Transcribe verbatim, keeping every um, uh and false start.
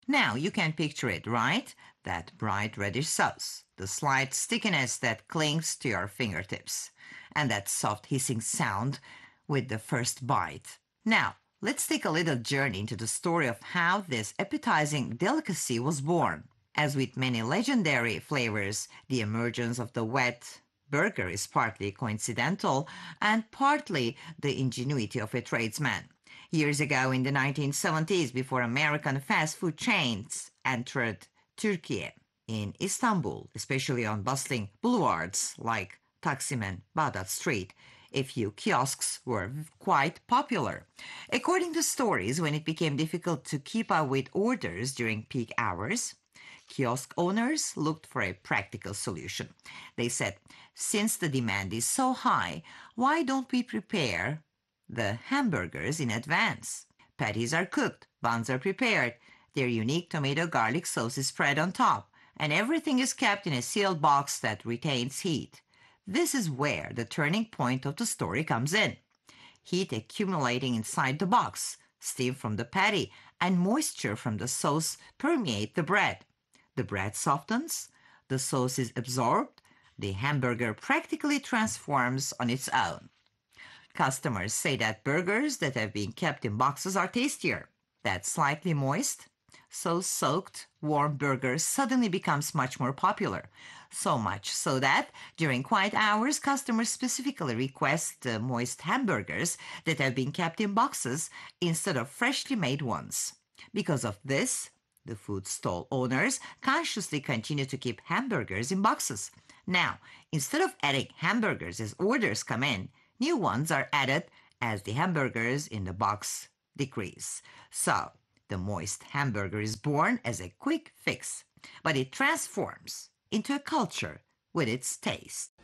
Now you can picture it, right? That bright reddish sauce, the slight stickiness that clings to your fingertips, and that soft hissing sound with the first bite. Now, let's take a little journey into the story of how this appetizing delicacy was born. As with many legendary flavors, the emergence of the wet burger is partly coincidental and partly the ingenuity of a tradesman. Years ago in the nineteen seventies, before American fast food chains entered Turkey, in Istanbul, especially on bustling boulevards like Taksim and Bağdat Street, a few kiosks were quite popular. According to stories, when it became difficult to keep up with orders during peak hours, kiosk owners looked for a practical solution. They said, since the demand is so high, why don't we prepare the hamburgers in advance? Patties are cooked, buns are prepared, their unique tomato garlic sauce is spread on top, and everything is kept in a sealed box that retains heat. This is where the turning point of the story comes in. Heat accumulating inside the box, steam from the patty, and moisture from the sauce permeate the bread. The bread softens, the sauce is absorbed, the hamburger practically transforms on its own. Customers say that burgers that have been kept in boxes are tastier. That slightly moist, so soaked, warm burger suddenly becomes much more popular. So much so that during quiet hours, customers specifically request uh, moist hamburgers that have been kept in boxes instead of freshly made ones. Because of this, the food stall owners consciously continue to keep hamburgers in boxes. Now, instead of adding hamburgers as orders come in, new ones are added as the hamburgers in the box decrease. So, the moist hamburger is born as a quick fix, but it transforms into a culture with its taste.